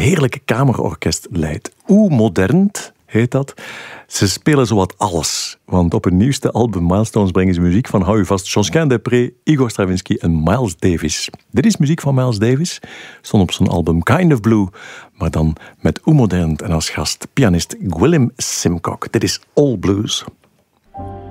heerlijke kamerorkest leidt. Hoe modern heet dat. Ze spelen zowat alles. Want op hun nieuwste album Milestones brengen ze muziek van, hou je vast, Josquin des Prez, Igor Stravinsky en Miles Davis. Dit is muziek van Miles Davis. Stond op zijn album Kind of Blue. Maar dan met Hoe modern en als gast pianist Gwilym Simcock. Dit is All Blues.